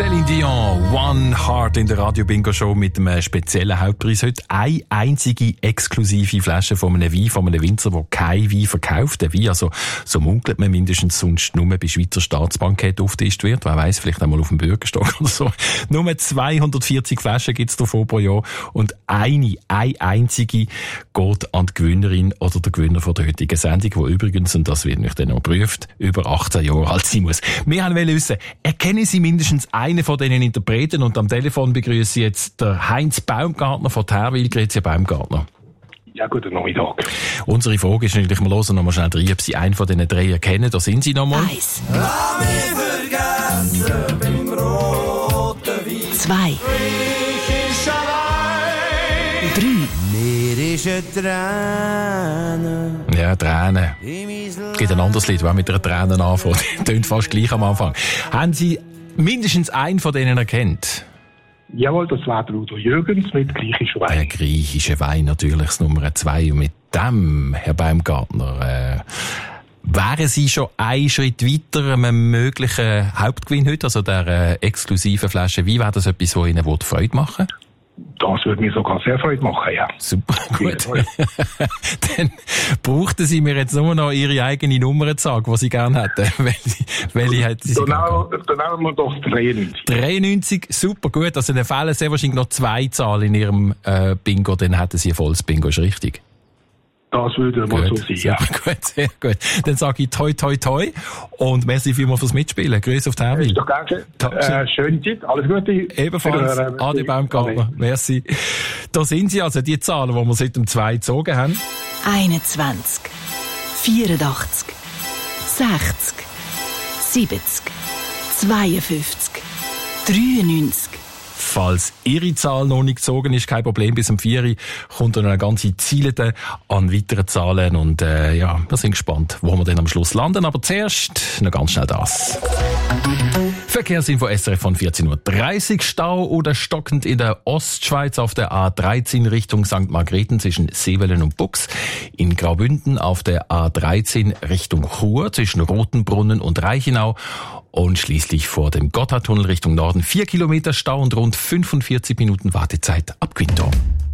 Céline Dion, One Heart in der Radio Bingo Show mit einem speziellen Hauptpreis heute. Eine einzige exklusive Flasche von einem Wein, von einem Winzer, der kein Wein verkauft. Der Wein, also, so munkelt man mindestens, sonst nur bei Schweizer Staatsbankett aufgetischt wird. Wer weiss, vielleicht einmal auf dem Bürgerstock oder so. Nur 240 Flaschen gibt's davon pro Jahr. Und eine einzige geht an die Gewinnerin oder der Gewinner von der heutigen Sendung, die übrigens, und das wird nicht dann noch geprüft, über 18 Jahre alt sein muss. Wir wollen wissen, erkennen Sie mindestens einen von diesen Interpreten? Und am Telefon begrüße ich jetzt der Heinz Baumgartner von Terwil. Grüezi, Herr Baumgartner. Ja, guten Nachmittag. Unsere Frage ist natürlich, wir hören noch mal schnell rein, ob Sie einen von diesen drei erkennen. Da sind Sie noch mal. 1. Lass mich vergessen beim roten Wein. 2. Griechischer Wein. 3. Mir ist eine Träne. Ja, Tränen. Es gibt ein anderes Lied, das mit einer Tränen anfängt. Tönt fast gleich am Anfang. Haben Sie mindestens einen von denen erkennt? Jawohl, das war der Udo Jürgens mit griechischer Wein. Der griechische Wein natürlich, das Nummer 2. Und mit dem, Herr Baumgartner, wären Sie schon einen Schritt weiter einem möglichen Hauptgewinn heute, also der exklusiven Flasche Wein? Wäre das etwas, was Ihnen Freude machen würde? Das würde mir sogar sehr Freude machen, ja. Super, gut. Dann brauchten Sie mir jetzt nur noch Ihre eigene Nummer zu sagen, die Sie gerne hätten. Welche hätten Sie gerne? Dann nehmen wir doch 93. 93, super gut. Also dann fehlen sehr wahrscheinlich noch 2 Zahlen in Ihrem Bingo, dann hätten Sie ein volles Bingo, ist richtig? Das würde mal so sein, ja. Gut, sehr gut. Dann sage ich toi, toi, toi. Und merci vielmals fürs Mitspielen. Grüße auf Terwil. Ist doch gerne. Schöne Zeit, alles Gute. Ebenfalls, Adi Baumgartner. Merci. Da sind sie also, die Zahlen, die wir seit dem 2 gezogen haben. 21, 84, 60, 70, 52, 93. Falls Ihre Zahl noch nicht gezogen ist, kein Problem, bis um 4 Uhr kommt dann eine ganze Ziele an weiteren Zahlen und ja, wir sind gespannt, wo wir dann am Schluss landen, aber zuerst noch ganz schnell das. Verkehrsinfo SRF von 14.30 Uhr. Stau oder stockend in der Ostschweiz auf der A13 Richtung St. Margrethen zwischen Seewellen und Bux. In Graubünden auf der A13 Richtung Chur zwischen Rotenbrunnen und Reichenau. Und schließlich vor dem Gotthardtunnel Richtung Norden 4 Kilometer Stau und rund 45 Minuten Wartezeit ab Quinto.